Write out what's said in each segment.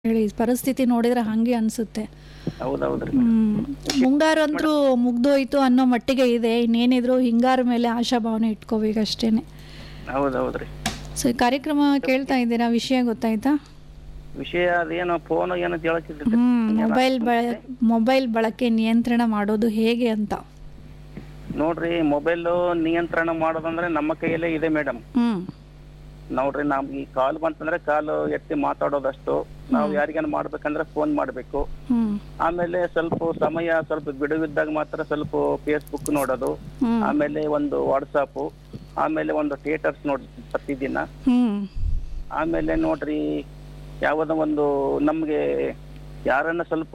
ಹೇಳಿ ಪರಿಸ್ಥಿತಿ ನೋಡಿದ್ರೆ ಹಂಗೆ ಅನ್ಸುತ್ತೆ. ಹೌದೌದ್ರಿ. ಮುಂಗಾರು ಅಂತೂ ಮುಗ್ದೋಯ್ತು ಅನ್ನೋ ಮಟ್ಟಿಗೆ ಇದೆ. ಇನ್ನೇನಿದ್ರು ಹಿಂಗಾರು ಮೇಲೆ ಆಶಾಭಾವನೆ ಇಟ್ಕೋಬೇಕಷ್ಟೇನೆ. ಹೌದೌದ್ರಿ. ಸೊ ಈ ಕಾರ್ಯಕ್ರಮ ಕೇಳ್ತಾ ಇದ್ದೀರಾ? ವಿಷಯ ಗೊತ್ತಾಯ್ತಾ? ವಿಷಯ ಅದೇನೋ ಫೋನ್ ಏನೋ ಹೇಳಕ್ಕಿದ್ರಿ. ಮೊಬೈಲ್ ಬಳಕೆ ನಿಯಂತ್ರಣ ಮಾಡೋದು ಹೇಗೆ ಅಂತ. ನೋಡ್ರಿ, ಮೊಬೈಲ್ ನಿಯಂತ್ರಣ ಮಾಡೋದಂದ್ರೆ ನಮ್ಮ ಕೈಯಲ್ಲೇ ಇದೆ ಮೇಡಮ್. ನೋಡ್ರಿ, ನಮ್ಗೆ ಈ ಕಾಲ್ ಬಂತಂದ್ರೆ ಕಾಲು ಎತ್ತಿ ಮಾತಾಡೋದಷ್ಟು. ನಾವು ಯಾರಿಗಾನ ಮಾಡ್ಬೇಕಂದ್ರೆ ಫೋನ್ ಮಾಡ್ಬೇಕು. ಆಮೇಲೆ ಸ್ವಲ್ಪ ಸಮಯ ಸ್ವಲ್ಪ ಬಿಡುವಿದ್ದಾಗ ಮಾತ್ರ ಸ್ವಲ್ಪ ಫೇಸ್ಬುಕ್ ನೋಡೋದು, ಆಮೇಲೆ ಒಂದು ವಾಟ್ಸಾಪ್, ಆಮೇಲೆ ಒಂದು ಥಿಯೇಟರ್ಸ್ ನೋಡ್ ಪ್ರತಿದಿನ. ಆಮೇಲೆ ನೋಡ್ರಿ, ಯಾವ್ದೋ ಒಂದು ನಮ್ಗೆ ಯಾರನ್ನ ಸ್ವಲ್ಪ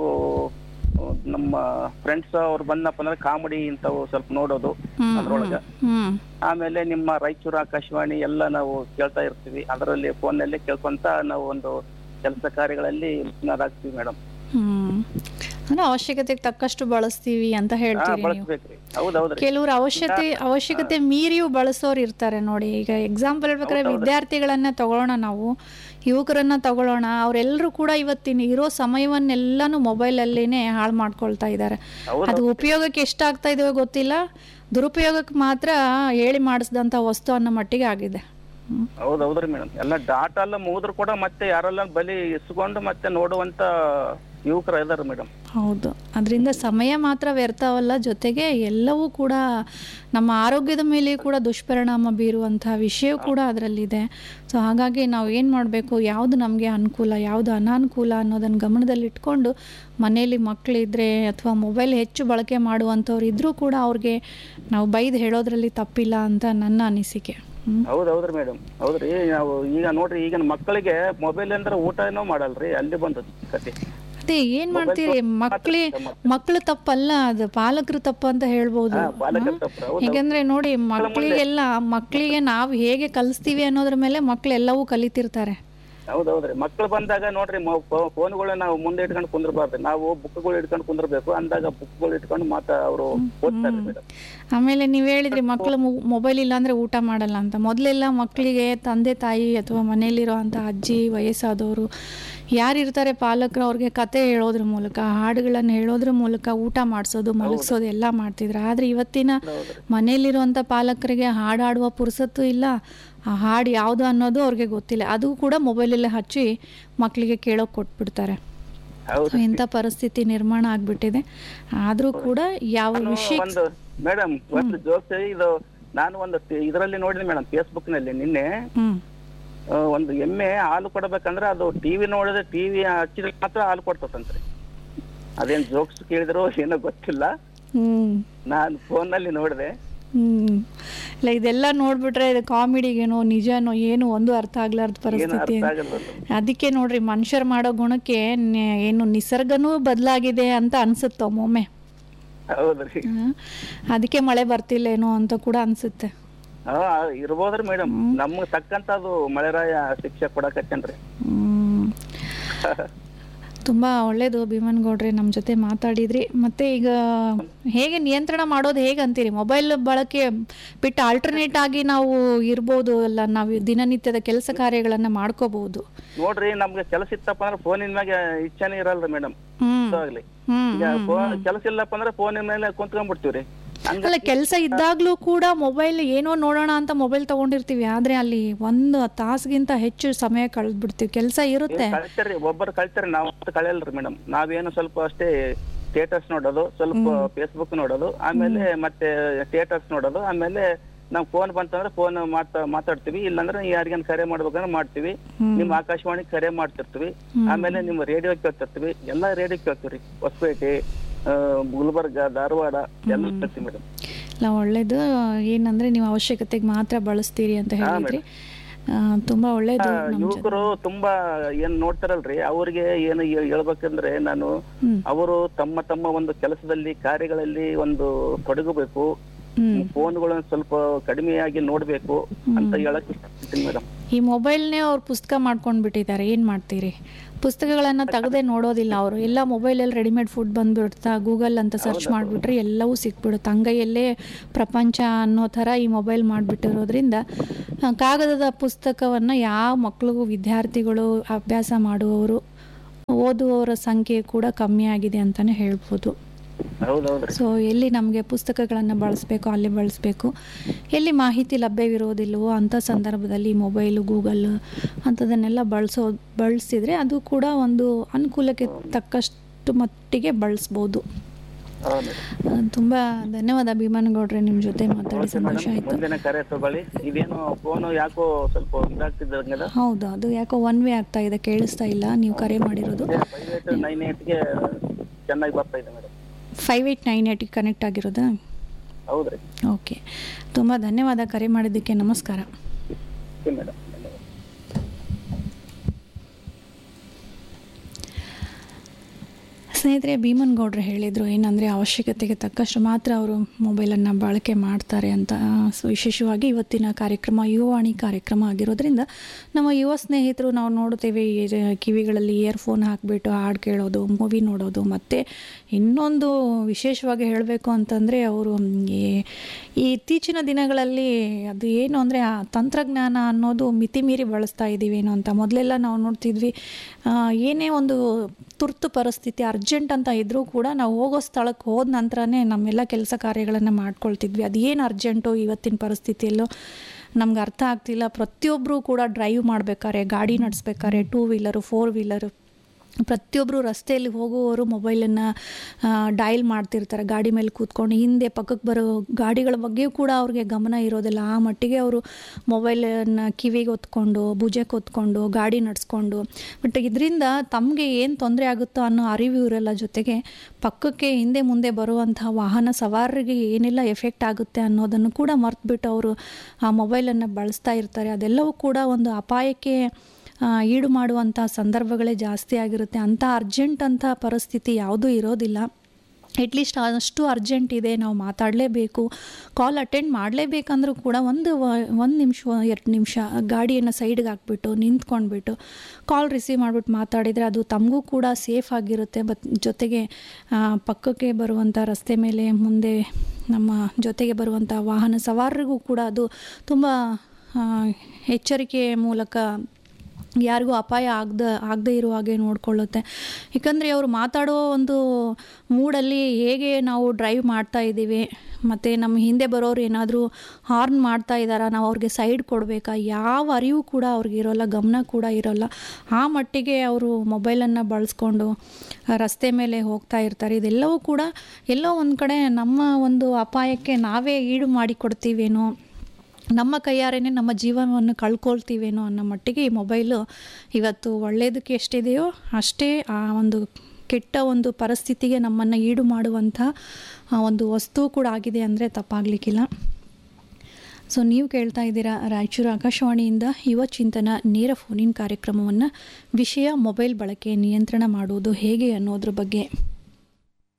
ನಮ್ಮ ಫ್ರೆಂಡ್ಸ್ ಅವ್ರು ಬಂದಪ್ಪ ಅಂದ್ರೆ ಕಾಮಿಡಿ ಇಂಥವು ಸ್ವಲ್ಪ ನೋಡೋದು ಅದ್ರೊಳಗ. ಆಮೇಲೆ ನಿಮ್ಮ ರಾಯಚೂರು ಆಕಾಶವಾಣಿ ಎಲ್ಲ ನಾವು ಕೇಳ್ತಾ ಇರ್ತೀವಿ. ಅದರಲ್ಲಿ ಫೋನ್ ನಲ್ಲಿ ಕೇಳ್ಕೊಂತ ನಾವು ಒಂದು ಕೆಲಸ ಕಾರ್ಯಗಳಲ್ಲಿ ಆಗ್ತೀವಿ ಮೇಡಮ್. ಅಂದ್ರೆ ಅವಶ್ಯಕತೆಗೆ ತಕ್ಕಷ್ಟು ಬಳಸ್ತೀವಿ ಅಂತ ಹೇಳ್ತೀವಿ. ಬಳಸ್ಬೇಕ್ರಿ. ಹೌದೌದ್ರಿ. ಕೆಲವರು ಅವಶ್ಯಕತೆ ಮೀರಿಯೂ ಬಳಸೋರು ಇರ್ತಾರೆ ನೋಡಿ. ಈಗ ಎಕ್ಸಾಂಪಲ್ ಹೇಳ್ಬೇಕಾದ್ರೆ ವಿದ್ಯಾರ್ಥಿಗಳನ್ನ ತಗೊಳ್ಳೋಣ, ನಾವು ಯುವಕರನ್ನ ತಗೊಳ್ಳೋಣ. ಅವರೆಲ್ಲರೂ ಕೂಡ ಇವತ್ತಿನ ಇರೋ ಸಮಯವನ್ನೆಲ್ಲಾನು ಮೊಬೈಲ್ ಅಲ್ಲೇನೆ ಹಾಳು ಮಾಡ್ಕೊಳ್ತಾ ಇದ್ದಾರೆ. ಅದು ಉಪಯೋಗಕ್ಕೆ ಎಷ್ಟಾಗ್ತಾ ಇದೆಯೋ ಗೊತ್ತಿಲ್ಲ, ದುರುಪಯೋಗಕ್ಕೆ ಮಾತ್ರ ಹೇಳಿ ಮಾಡಿಸಿದಂತ ವಸ್ತು ಅನ್ನೋ ಮಟ್ಟಿಗೆ ಆಗಿದೆ. ಹೌದೌದ್ರಿ ಮೇಡಮ್. ಎಲ್ಲ ಡಾಟಾ ಎಲ್ಲ ಮುಗಿದ್ರು ಕೂಡ ಮತ್ತೆ ಯಾರೆಲ್ಲ ಬಲಿ ಇಸ್ಕೊಂಡು ಮತ್ತೆ ನೋಡುವಂತ ಯುವಕರು ಇದಾರೆ ಮೇಡಮ್. ಹೌದು, ಅದರಿಂದ ಸಮಯ ಮಾತ್ರ ವ್ಯರ್ಥವಲ್ಲ, ಜೊತೆಗೆ ಎಲ್ಲವೂ ಕೂಡ ನಮ್ಮ ಆರೋಗ್ಯದ ಮೇಲೆ ಕೂಡ ದುಷ್ಪರಿಣಾಮ ಬೀರುವಂತಹ ವಿಷಯ ಕೂಡ ಅದರಲ್ಲಿದೆ. ಸೊ ಹಾಗಾಗಿ ನಾವು ಏನು ಮಾಡಬೇಕು, ಯಾವುದು ನಮಗೆ ಅನುಕೂಲ, ಯಾವುದು ಅನಾನುಕೂಲ ಅನ್ನೋದನ್ನು ಗಮನದಲ್ಲಿಟ್ಕೊಂಡು ಮನೆಯಲ್ಲಿ ಮಕ್ಕಳಿದ್ರೆ ಅಥವಾ ಮೊಬೈಲ್ ಹೆಚ್ಚು ಬಳಕೆ ಮಾಡುವಂಥವ್ರು ಇದ್ರೂ ಕೂಡ ಅವ್ರಿಗೆ ನಾವು ಬೈದು ಹೇಳೋದ್ರಲ್ಲಿ ತಪ್ಪಿಲ್ಲ ಅಂತ ನನ್ನ ಅನಿಸಿಕೆ. ಹೌದೌದ್ರಿ ಮೇಡಮ್. ಹೌದ್ರಿ. ನಾವು ಈಗ ನೋಡ್ರಿ, ಈಗಿನ ಮಕ್ಕಳಿಗೆ ಮೊಬೈಲ್ ಅಂದ್ರೆ ಊಟನೂ ಮಾಡಲ್ರಿ, ಅಲ್ಲಿ ಬಂದ ಕತೆ. ಅದೇ ಏನ್ ಮಾಡ್ತೀರಿ, ಮಕ್ಕಳು ತಪ್ಪಲ್ಲ, ಅದು ಪಾಲಕರು ತಪ್ಪು ಅಂತ ಹೇಳ್ಬೋದು. ಯಾಕಂದ್ರೆ ನೋಡಿ, ಮಕ್ಕಳಿಗೆ ನಾವು ಹೇಗೆ ಕಲಿಸ್ತೀವಿ ಅನ್ನೋದ್ರ ಮೇಲೆ ಮಕ್ಳು ಎಲ್ಲವೂ ಕಲಿತಿರ್ತಾರೆ. ಹೌದೌದ್ರಿ. ಮಕ್ಳು ಬಂದಾಗ ನೋಡ್ರಿ, ಫೋನ್ಗಳನ್ನ ನಾವು ಮುಂದೆ ಇಟ್ಕೊಂಡು ಕುಂದ್ರಬಾರ್ದು, ನಾವು ಬುಕ್ಗಳು ಇಟ್ಕೊಂಡು ಕುಂದ್ರಬೇಕು. ಅಂದಾಗ ಬುಕ್ಗಳು ಇಟ್ಕೊಂಡು ಅವರು ಓದ್ತಾರೆ ಮೇಡಮ್. ಆಮೇಲೆ ನೀವ್ ಹೇಳಿದ್ರಿ ಮಕ್ಳು ಮೊಬೈಲ್ ಇಲ್ಲ ಅಂದ್ರೆ ಊಟ ಮಾಡಲ್ಲ ಅಂತ. ಮೊದಲೆಲ್ಲ ಮಕ್ಕಳಿಗೆ ತಂದೆ ತಾಯಿ ಅಥವಾ ಮನೇಲಿರೋ ಅಂತ ಅಜ್ಜಿ, ವಯಸ್ಸಾದವರು ಯಾರಿರ್ತಾರೆ ಪಾಲಕರು, ಅವ್ರಿಗೆ ಕತೆ ಹೇಳೋದ್ರ ಮೂಲಕ, ಹಾಡುಗಳನ್ನು ಹೇಳೋದ್ರ ಮೂಲಕ ಊಟ ಮಾಡಿಸೋದು, ಮಲಗಿಸೋದು ಎಲ್ಲ ಮಾಡ್ತಿದ್ರು. ಆದ್ರೆ ಇವತ್ತಿನ ಮನೇಲಿರುವಂತ ಪಾಲಕರಿಗೆ ಹಾಡಾಡುವ ಪುರ್ಸತ್ತು ಇಲ್ಲ, ಆ ಹಾಡು ಯಾವುದು ಅನ್ನೋದು ಅವ್ರಿಗೆ ಗೊತ್ತಿಲ್ಲ. ಅದು ಕೂಡ ಮೊಬೈಲಲ್ಲೇ ಹಚ್ಚಿ ಮಕ್ಕಳಿಗೆ ಕೇಳೋಕೆ ಕೊಟ್ಬಿಡ್ತಾರೆ. ಇಂಥ ಪರಿಸ್ಥಿತಿ ನಿರ್ಮಾಣ ಆಗ್ಬಿಟ್ಟಿದೆ. ಆದ್ರೂ ಕೂಡ ಯಾವ ವಿಷಯ ಮೇಡಮ್, ಒಂದು ಜೋಕ್ ಇದು ನಾನು ಒಂದು ಇದರಲ್ಲಿ ನೋಡಿದೆ ಮೇಡಮ್, ಫೇಸ್ಬುಕ್ ನಲ್ಲಿ ನಿನ್ನೆ. ಒಂದು ಎಮ್ಮೆ ಹಾಲು ಕೊಡಬೇಕಂದ್ರೆ ಅದು ಟಿವಿ ನೋಡಿದ್ರೆ, ಟಿವಿ ಹಚ್ಚಿದ್ರೆ ಮಾತ್ರ ಹಾಲು ಕೊಡ್ತಂತ್ರಿ. ಅದೇನ್ ಜೋಕ್ಸ್ ಕೇಳಿದ್ರು ಏನೋ ಗೊತ್ತಿಲ್ಲ, ನಾನು ಫೋನ್ ನಲ್ಲಿ ನೋಡಿದೆ. ಇಲ್ಲ, ಇದೆಲ್ಲ ನೋಡ್ಬಿಟ್ರೆ ಇದು ಕಾಮಿಡಿಗೇನೋ ನಿಜನೋ ಏನು ಒಂದು ಅರ್ಥ ಆಗ್ಲಾರ್ದ ಪರಿಸ್ಥಿತಿ. ಅದಕ್ಕೆ ನೋಡ್ರಿ, ಮನುಷ್ಯರು ಮಾಡೋ ಗುಣಕ್ಕೆ ಏನು ನಿಸರ್ಗನೂ ಬದಲಾಗಿದೆ ಅಂತ ಅನ್ಸುತ್ತೆ ಒಮ್ಮೊಮ್ಮೆ. ಅದಕ್ಕೆ ಮಳೆ ಬರ್ತಿಲ್ಲೇನೋ ಅಂತ ಕೂಡ ಅನ್ಸುತ್ತೆ. ಇರ್ಬೋದ್ರಿ ಮೇಡಮ್. ನಮ್ಗೆ ತಕ್ಕಂತ ಅದು ಮಳೆರಾಯ ಶಿಕ್ಷೆ ಕೊಡಕತ್ತೇನ್ರಿ. ತುಂಬಾ ಒಳ್ಳೇದು ಭೀಮನ್ಗೌಡ್ರೆ, ನಮ್ಮ ಜೊತೆ ಮಾತಾಡಿದ್ರಿ. ಮತ್ತೆ ಈಗ ಹೇಗೆ ನಿಯಂತ್ರಣ ಮಾಡೋದು ಹೇಗೆ ಅಂತೀರಿ? ಮೊಬೈಲ್ ಬಳಕೆ ಬಿಟ್ಟು ಆಲ್ಟರ್ನೇಟ್ ಆಗಿ ನಾವು ಇರ್ಬೋದು ಅಲ್ಲ, ನಾವು ದಿನನಿತ್ಯದ ಕೆಲಸ ಕಾರ್ಯಗಳನ್ನ ಮಾಡ್ಕೋಬಹುದು. ನೋಡ್ರಿ, ನಮ್ಗೆ ಕೆಲಸ ಇತ್ತಪ್ಪ ಅಂದ್ರೆ ಫೋನಿನ ಮ್ಯಾಗ ಇಚ್ಛೆನೇ ಇರಲ್ರಿ ಮೇಡಮ್. ಕೆಲಸ ಇಲ್ಲಪ್ಪ ಅಂದ್ರೆ ಫೋನಿನ ಮೇಲೆ ಕುಂತ್ಕೊಂಡ್ಬಿಡ್ತೀವ್ರಿ. ಅಲ್ಲ, ಕೆಲಸ ಇದ್ದಾಗ್ಲೂ ಕೂಡ ಮೊಬೈಲ್ ಏನೋ ನೋಡೋಣ ಅಂತ ಮೊಬೈಲ್ ತಗೊಂಡಿರ್ತೀವಿ, ಆದ್ರೆ ಅಲ್ಲಿ ಒಂದು ತಾಸಿಗಿಂತ ಹೆಚ್ಚು ಸಮಯ ಕಳೆದ್ಬಿಡ್ತೀವಿ. ಕೆಲಸ ಇರುತ್ತೆ, ಒಬ್ಬರು ಕಳ್ತಾರೆ, ನಾವು ಕಳೆಯಲ್ರಿ ಮೇಡಮ್. ನಾವೇನು ಸ್ವಲ್ಪ ಅಷ್ಟೇ ಥಿಯೇಟರ್ಸ್ ನೋಡೋದು, ಸ್ವಲ್ಪ ಫೇಸ್ಬುಕ್ ನೋಡೋದು, ಆಮೇಲೆ ಮತ್ತೆ ಥಿಯೇಟರ್ಸ್ ನೋಡೋದು. ಆಮೇಲೆ ನಾವ್ ಫೋನ್ ಬಂತಂದ್ರೆ ಫೋನ್ ಮಾತಾಡ್ತೀವಿ, ಇಲ್ಲಾಂದ್ರೆ ಯಾರಿಗೇನ್ ಕರೆ ಮಾಡ್ಬೇಕಂದ್ರೆ ಮಾಡ್ತೀವಿ. ನಿಮ್ ಆಕಾಶವಾಣಿ ಕರೆ ಮಾಡ್ತಿರ್ತೀವಿ, ಆಮೇಲೆ ನಿಮ್ ರೇಡಿಯೋ ಕೇಳ್ತಿರ್ತೀವಿ. ಎಲ್ಲಾ ರೇಡಿಯೋ ಕೇಳ್ತೀವಿ, ಹೊಸಪೇಟೆ, ಗುಲ್ಬರ್ಗ, ಧಾರವಾಡ ಎಲ್ಲ ಕೇಳ್ತೀವಿ ಮೇಡಮ್. ಇಲ್ಲ, ಒಳ್ಳೇದು. ಏನಂದ್ರೆ ನೀವು ಅವಶ್ಯಕತೆಗೆ ಮಾತ್ರ ಬಳಸ್ತೀರಿ ಅಂತ ಹೇಳಿದ್ರಿ, ತುಂಬಾ ಒಳ್ಳೇದು. ಯುವಕರು ತುಂಬಾ ಏನ್ ನೋಡ್ತಾರಲ್ರಿ, ಅವ್ರಿಗೆ ಏನು ಹೇಳ್ಬೇಕಂದ್ರೆ ನಾನು, ಅವರು ತಮ್ಮ ಒಂದು ಕೆಲಸದಲ್ಲಿ ಕಾರ್ಯಗಳಲ್ಲಿ ಒಂದು ತೊಡಗಬೇಕು, ಫೋನ್ಗಳನ್ನ ಸ್ವಲ್ಪ ಕಡಿಮೆಯಾಗಿ ನೋಡ್ಬೇಕು ಅಂತ ಹೇಳಕ್ ಇಷ್ಟಪಡ್ತೀನಿ ಮೇಡಮ್. ಈ ಮೊಬೈಲ್ನೇ ಅವ್ರು ಪುಸ್ತಕ ಮಾಡ್ಕೊಂಡ್ ಬಿಟ್ಟಿದ್ದಾರೆ. ಏನ್ ಮಾಡ್ತೀರಿ, ಪುಸ್ತಕಗಳನ್ನ ತೆಗೆದೇ ನೋಡೋದಿಲ್ಲ ಅವರು. ಎಲ್ಲ ಮೊಬೈಲಲ್ಲಿ ರೆಡಿಮೇಡ್ ಫುಡ್ ಬಂದ್ಬಿಡ್ತಾ, ಗೂಗಲ್ ಅಂತ ಸರ್ಚ್ ಮಾಡಿಬಿಟ್ರೆ ಎಲ್ಲವೂ ಸಿಕ್ಬಿಡುತ್ತೆ. ಅಂಗೈಯಲ್ಲೇ ಪ್ರಪಂಚ ಅನ್ನೋ ಥರ ಈ ಮೊಬೈಲ್ ಮಾಡಿಬಿಟ್ಟಿರೋದ್ರಿಂದ ಕಾಗದದ ಪುಸ್ತಕವನ್ನು ಯಾವ ಮಕ್ಕಳಿಗೂ, ವಿದ್ಯಾರ್ಥಿಗಳು, ಅಭ್ಯಾಸ ಮಾಡುವವರು ಓದುವವರ ಸಂಖ್ಯೆ ಕೂಡ ಕಮ್ಮಿ ಆಗಿದೆ ಅಂತಲೇ ಹೇಳ್ಬೋದು. ಹೌದೌದ್ರಿ. ಸೊ ಎಲ್ಲಿ ನಮಗೆ ಪುಸ್ತಕಗಳನ್ನು ಬಳಸಬೇಕು ಅಲ್ಲಿ ಬಳಸಬೇಕು, ಎಲ್ಲಿ ಮಾಹಿತಿ ಲಭ್ಯವಿರೋದಿಲ್ವೋ ಅಂಥ ಸಂದರ್ಭದಲ್ಲಿ ಮೊಬೈಲು, ಗೂಗಲ್ ಅಂಥದನ್ನೆಲ್ಲ ಬಳಸಿದರೆ ಅದು ಕೂಡ ಒಂದು ಅನುಕೂಲಕ್ಕೆ ತಕ್ಕಷ್ಟು ಮಟ್ಟಿಗೆ ಬಳಸ್ಬೋದು. ತುಂಬ ಧನ್ಯವಾದ ಭೀಮನಗೌಡ್ರೆ, ನಿಮ್ಮ ಜೊತೆ ಮಾತಾಡಿ ಸಂತೋಷ ಆಯಿತು. ಮುಂದಿನ ಕರೆ ತಗೊಳ್ಳಿ. ಇದೇನು ಫೋನು ಯಾಕೋ ಸ್ವಲ್ಪ ಇದಾಗ್ತಿದ್ದಂಗೆಲ್ಲ. ಹೌದು, ಅದು ಯಾಕೋ ಒನ್ ವೇ ಆಗ್ತಾ ಇದೆ, ಕೇಳಿಸ್ತಾ ಇಲ್ಲ ನೀವು ಕರೆ ಮಾಡಿರೋದು. 5898ಗೆ ಚೆನ್ನಾಗಿ ಬರ್ತಾ ಇದೆ ಮೇಡಮ್. 5898ಗೆ ಕನೆಕ್ಟ್ ಆಗಿರೋದಾ? ಹೌದ್ರಿ. ಓಕೆ, ತುಂಬ ಧನ್ಯವಾದ ಕರೆ ಮಾಡಿದ್ದಕ್ಕೆ. ನಮಸ್ಕಾರ. ಮೇಡಮ್ ಸ್ನೇಹಿತರೆ, ಭೀಮನಗೌಡರು ಹೇಳಿದರು ಏನಂದರೆ ಅವಶ್ಯಕತೆಗೆ ತಕ್ಕಷ್ಟು ಮಾತ್ರ ಅವರು ಮೊಬೈಲನ್ನು ಬಳಕೆ ಮಾಡ್ತಾರೆ ಅಂತ. ವಿಶೇಷವಾಗಿ ಇವತ್ತಿನ ಕಾರ್ಯಕ್ರಮ ಯುವವಾಣಿ ಕಾರ್ಯಕ್ರಮ ಆಗಿರೋದ್ರಿಂದ ನಮ್ಮ ಯುವ ಸ್ನೇಹಿತರು ನಾವು ನೋಡ್ತೇವೆ ಕಿವಿಗಳಲ್ಲಿ ಇಯರ್ಫೋನ್ ಹಾಕಿಬಿಟ್ಟು ಹಾಡು ಕೇಳೋದು, ಮೂವಿ ನೋಡೋದು, ಮತ್ತು ಇನ್ನೊಂದು ವಿಶೇಷವಾಗಿ ಹೇಳಬೇಕು ಅಂತಂದರೆ ಅವರು ಈ ಇತ್ತೀಚಿನ ದಿನಗಳಲ್ಲಿ ಅದು ಏನು ಅಂದರೆ ಆ ತಂತ್ರಜ್ಞಾನ ಅನ್ನೋದು ಮಿತಿಮೀರಿ ಬಳಸ್ತಾ ಇದ್ದೀವೇನೋ ಅಂತ. ಮೊದಲೆಲ್ಲ ನಾವು ನೋಡ್ತಿದ್ವಿ, ಏನೇ ಒಂದು ತುರ್ತು ಪರಿಸ್ಥಿತಿ ಅರ್ಜೆಂಟ್ ಅಂತ ಇದ್ದರೂ ಕೂಡ ನಾವು ಹೋಗೋ ಸ್ಥಳಕ್ಕೆ ಹೋದ ನಂತರನೇ ನಮ್ಮೆಲ್ಲ ಕೆಲಸ ಕಾರ್ಯಗಳನ್ನು ಮಾಡ್ಕೊಳ್ತಿದ್ವಿ. ಅದು ಏನು ಅರ್ಜೆಂಟು ಇವತ್ತಿನ ಪರಿಸ್ಥಿತಿಯಲ್ಲೋ ನಮ್ಗೆ ಅರ್ಥ ಆಗ್ತಿಲ್ಲ. ಪ್ರತಿಯೊಬ್ಬರು ಕೂಡ ಡ್ರೈವ್ ಮಾಡಬೇಕಾದ್ರೆ, ಗಾಡಿ ನಡೆಸ್ಬೇಕಾದ್ರೆ, 2 ವೀಲರು 4 ವೀಲರು ಪ್ರತಿಯೊಬ್ಬರು ರಸ್ತೆಯಲ್ಲಿ ಹೋಗುವವರು ಮೊಬೈಲನ್ನು ಡಯಲ್ ಮಾಡ್ತಿರ್ತಾರೆ ಗಾಡಿ ಮೇಲೆ ಕೂತ್ಕೊಂಡು. ಹಿಂದೆ ಪಕ್ಕಕ್ಕೆ ಬರೋ ಗಾಡಿಗಳ ಬಗ್ಗೆಯೂ ಕೂಡ ಅವ್ರಿಗೆ ಗಮನ ಇರೋದಿಲ್ಲ. ಆ ಮಟ್ಟಿಗೆ ಅವರು ಮೊಬೈಲನ್ನು ಕಿವಿಗೆ ಹೊತ್ಕೊಂಡು, ಭುಜಕ್ಕೆ ಹೊತ್ಕೊಂಡು ಗಾಡಿ ನಡೆಸ್ಕೊಂಡು, ಬಟ್ ಇದರಿಂದ ತಮಗೆ ಏನು ತೊಂದರೆ ಆಗುತ್ತೋ ಅನ್ನೋ ಅರಿವು ಇರಲ್ಲ. ಜೊತೆಗೆ ಪಕ್ಕಕ್ಕೆ ಹಿಂದೆ ಮುಂದೆ ಬರುವಂಥ ವಾಹನ ಸವಾರರಿಗೆ ಏನೆಲ್ಲ ಎಫೆಕ್ಟ್ ಆಗುತ್ತೆ ಅನ್ನೋದನ್ನು ಕೂಡ ಮರೆತುಬಿಟ್ಟು ಅವರು ಆ ಮೊಬೈಲನ್ನು ಬಳಸ್ತಾ ಇರ್ತಾರೆ. ಅದೆಲ್ಲವೂ ಕೂಡ ಒಂದು ಅಪಾಯಕ್ಕೆ ಈಡು ಮಾಡುವಂಥ ಸಂದರ್ಭಗಳೇ ಜಾಸ್ತಿ ಆಗಿರುತ್ತೆ. ಅಂಥ ಅರ್ಜೆಂಟ್ ಅಂತ ಪರಿಸ್ಥಿತಿ ಯಾವುದೂ ಇರೋದಿಲ್ಲ. ಅಟ್ಲೀಸ್ಟ್ ಅಷ್ಟು ಅರ್ಜೆಂಟ್ ಇದೆ, ನಾವು ಮಾತಾಡಲೇಬೇಕು, ಕಾಲ್ ಅಟೆಂಡ್ ಮಾಡಲೇಬೇಕಂದ್ರೂ ಕೂಡ ಒಂದು ನಿಮಿಷ 2 ನಿಮಿಷ ಗಾಡಿಯನ್ನು ಸೈಡ್ಗೆ ಹಾಕ್ಬಿಟ್ಟು ನಿಂತ್ಕೊಂಡ್ಬಿಟ್ಟು ಕಾಲ್ ರಿಸೀವ್ ಮಾಡಿಬಿಟ್ಟು ಮಾತಾಡಿದರೆ ಅದು ತಮಗೂ ಕೂಡ ಸೇಫ್ ಆಗಿರುತ್ತೆ. ಜೊತೆಗೆ ಪಕ್ಕಕ್ಕೆ ಬರುವಂಥ ರಸ್ತೆ ಮೇಲೆ ಮುಂದೆ ನಮ್ಮ ಜೊತೆಗೆ ಬರುವಂಥ ವಾಹನ ಸವಾರರಿಗೂ ಕೂಡ ಅದು ತುಂಬ ಎಚ್ಚರಿಕೆ ಮೂಲಕ ಯಾರಿಗೂ ಅಪಾಯ ಆಗದೇ ಇರೋ ಹಾಗೆ ನೋಡಿಕೊಳ್ಳುತ್ತೆ. ಏಕೆಂದರೆ ಅವರು ಮಾತಾಡೋ ಒಂದು ಮೂಡಲ್ಲಿ ಹೇಗೆ ನಾವು ಡ್ರೈವ್ ಮಾಡ್ತಾ ಇದ್ದೀವಿ, ಮತ್ತು ನಮ್ಮ ಹಿಂದೆ ಬರೋರು ಏನಾದರೂ ಹಾರ್ನ್ ಮಾಡ್ತಾ ಇದ್ದಾರಾ, ನಾವು ಅವ್ರಿಗೆ ಸೈಡ್ ಕೊಡಬೇಕಾ, ಯಾವ ಅರಿವು ಕೂಡ ಅವ್ರಿಗೆ ಇರೋಲ್ಲ, ಗಮನ ಕೂಡ ಇರೋಲ್ಲ. ಆ ಮಟ್ಟಿಗೆ ಅವರು ಮೊಬೈಲನ್ನು ಬಳಸ್ಕೊಂಡು ರಸ್ತೆ ಮೇಲೆ ಹೋಗ್ತಾ ಇರ್ತಾರೆ. ಇದೆಲ್ಲವೂ ಕೂಡ ಎಲ್ಲೋ ಒಂದು ಕಡೆ ನಮ್ಮ ಒಂದು ಅಪಾಯಕ್ಕೆ ನಾವೇ ಈಡು ಮಾಡಿಕೊಡ್ತೀವೇನೋ, ನಮ್ಮ ಕೈಯಾರೇನೆ ನಮ್ಮ ಜೀವನವನ್ನು ಕಳ್ಕೊಳ್ತೀವೇನೋ ಅನ್ನೋ ಮಟ್ಟಿಗೆ ಈ ಮೊಬೈಲು ಇವತ್ತು ಒಳ್ಳೆಯದಕ್ಕೆ ಎಷ್ಟಿದೆಯೋ ಅಷ್ಟೇ ಆ ಒಂದು ಕೆಟ್ಟ ಒಂದು ಪರಿಸ್ಥಿತಿಗೆ ನಮ್ಮನ್ನು ಈಡು ಮಾಡುವಂಥ ಒಂದು ವಸ್ತು ಕೂಡ ಆಗಿದೆ ಅಂದರೆ ತಪ್ಪಾಗಲಿಕ್ಕಿಲ್ಲ. ಸೊ ನೀವು ಕೇಳ್ತಾ ಇದ್ದೀರಾ ರಾಯಚೂರು ಆಕಾಶವಾಣಿಯಿಂದ ಯುವ ಚಿಂತನ ನೇರ ಫೋನಿನ್ ಕಾರ್ಯಕ್ರಮವನ್ನು. ವಿಷಯ ಮೊಬೈಲ್ ಬಳಕೆ ನಿಯಂತ್ರಣ ಮಾಡುವುದು ಹೇಗೆ ಅನ್ನೋದ್ರ ಬಗ್ಗೆ.